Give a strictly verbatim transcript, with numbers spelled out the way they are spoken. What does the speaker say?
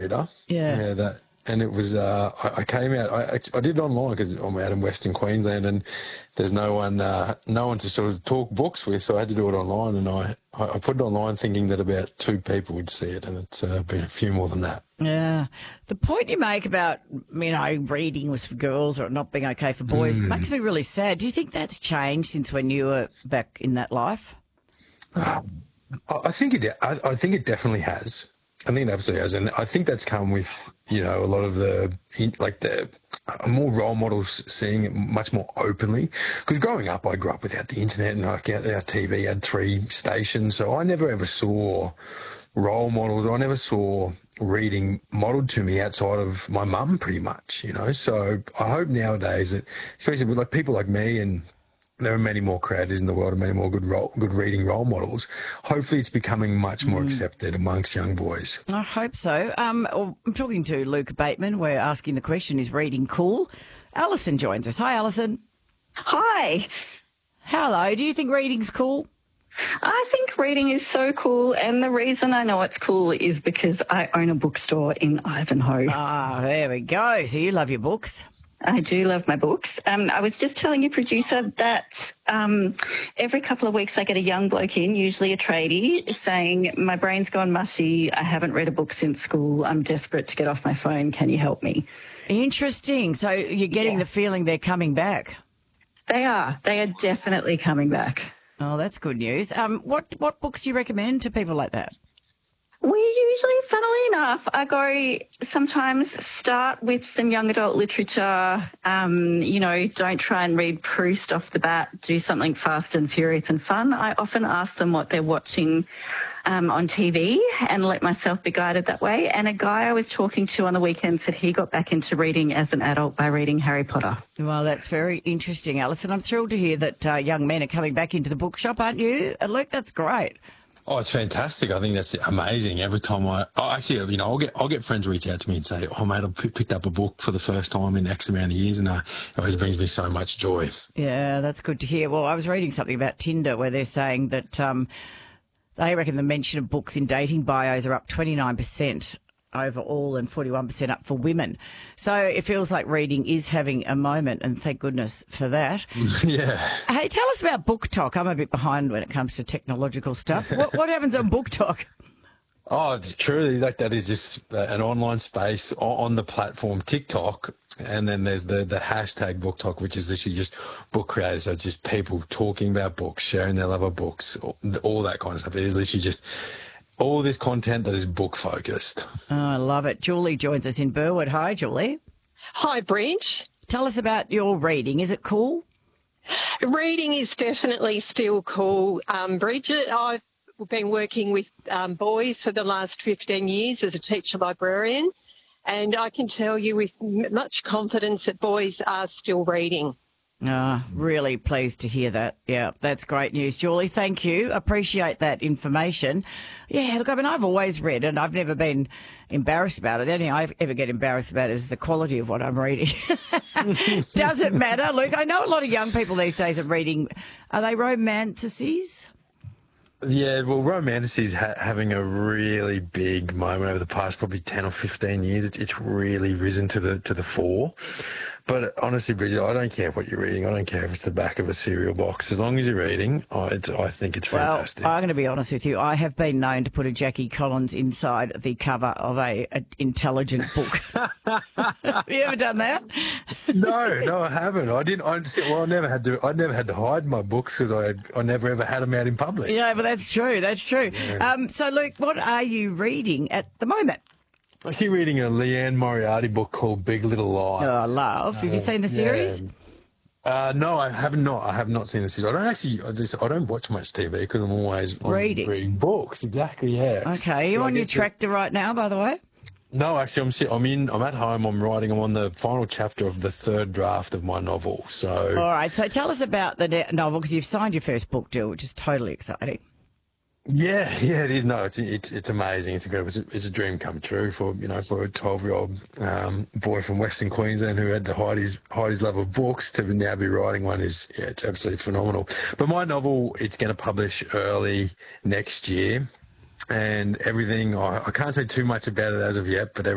reader. Yeah. Yeah, that, and it was, uh, I, I came out, I, I did it online because I'm out in Western Queensland and there's no one, uh, no one to sort of talk books with, so I had to do it online, and I, I I put it online thinking that about two people would see it, and it's uh, been a few more than that. Yeah. The point you make about, you know, reading was for girls or not being okay for boys Mm. makes me really sad. Do you think that's changed since when you were back in that life? I I think it. I, I think it definitely has. I think it absolutely has, and I think that's come with, you know, a lot of the, like the uh, more role models seeing it much more openly. Because growing up, I grew up without the internet, and like our, our T V had three stations, so I never ever saw role models. I never saw reading modelled to me outside of my mum, pretty much. You know, so I hope nowadays that, especially with like people like me, and there are many more creators in the world and many more good role, good reading role models. Hopefully it's becoming much more accepted amongst young boys. I hope so. Um, I'm talking to Luke Bateman. We're asking the question, is reading cool? Alison joins us. Hi, Alison. Hi. Hello. Do you think reading's cool? I think reading is so cool, and the reason I know it's cool is because I own a bookstore in Ivanhoe. Ah, there we go. So you love your books. I do love my books. Um, I was just telling your producer that um, every couple of weeks I get a young bloke in, usually a tradie, saying, my brain's gone mushy, I haven't read a book since school, I'm desperate to get off my phone, can you help me? Interesting. So you're getting Yeah. the feeling they're coming back. They are. They are definitely coming back. Oh, that's good news. Um, what, what books do you recommend to people like that? We usually, funnily enough, I go sometimes start with some young adult literature. Um, you know, don't try and read Proust off the bat. Do something fast and furious and fun. I often ask them what they're watching um, on T V and let myself be guided that way. And a guy I was talking to on the weekend said he got back into reading as an adult by reading Harry Potter. Well, that's very interesting, Alison. I'm thrilled to hear that uh, young men are coming back into the bookshop, aren't you? Uh, Luke, that's great. Oh, it's fantastic. I think that's amazing. Every time I, oh, actually, you know, I'll get, I'll get friends reach out to me and say, oh, mate, I've p- picked up a book for the first time in X amount of years, and uh, it always brings me so much joy. Yeah, that's good to hear. Well, I was reading something about Tinder where they're saying that um, they reckon the mention of books in dating bios are up twenty-nine percent overall and forty-one percent up for women. So it feels like reading is having a moment, and thank goodness for that. Yeah. Hey, tell us about BookTok. I'm a bit behind when it comes to technological stuff. What, what happens on BookTok? Oh, it's truly, like, that is just uh, an online space on, on the platform TikTok, and then there's the the hashtag BookTok, which is literally just book creators. So it's just people talking about books, sharing their love of books, all, all that kind of stuff. It is literally just all this content that is book focused. Oh, I love it. Julie joins us in Burwood. Hi, Julie. Hi, Bridge. Tell us about your reading. Is it cool? Reading is definitely still cool, um, Bridget. I've been working with um, boys for the last fifteen years as a teacher librarian, and I can tell you with m- much confidence that boys are still reading. Ah, really pleased to hear that. Yeah, that's great news. Julie, thank you. Appreciate that information. Yeah, look, I mean, I've always read and I've never been embarrassed about it. The only thing I ever get embarrassed about is the quality of what I'm reading. Does it matter? Look, I know a lot of young people these days are reading, are they romanticises? Yeah, well, romance is ha- having a really big moment over the past probably ten or fifteen years. It's, it's really risen to the to the fore. But honestly, Bridget, I don't care what you're reading. I don't care if it's the back of a cereal box. As long as you're reading, I, it's, I think it's Well, fantastic. I'm going to be honest with you. I have been known to put a Jackie Collins inside the cover of a, a intelligent book. Have you ever done that? No, no, I haven't. I didn't. I just, well, I never had to. I never had to hide my books because I, I never ever had them out in public. Yeah, but that's true. That's true. Yeah. Um, so, Luke, what are you reading at the moment? I'm actually reading a Leanne Moriarty book called Big Little Lies. Oh, I love. Have you seen the series? Yeah. Uh, no, I have not. I have not seen the series. I don't actually. I, just, I don't watch much T V because I'm always on Reading. reading books. Exactly. Yeah. Okay. Are you So I on your get to- tractor right now, by the way? No, actually, I'm sit- I'm in. I'm at home. I'm writing. I'm on the final chapter of the third draft of my novel. So. All right. So tell us about the ne- novel because you've signed your first book deal, which is totally exciting. Yeah, yeah, it is. No, it's it's it's amazing. It's incredible. It's a, it's a dream come true for you know for a twelve-year-old um, boy from Western Queensland who had to hide his hide his love of books to now be writing one. Is yeah, it's absolutely phenomenal. But my novel, it's going to publish early next year, and everything. I, I can't say too much about it as of yet, but. Every,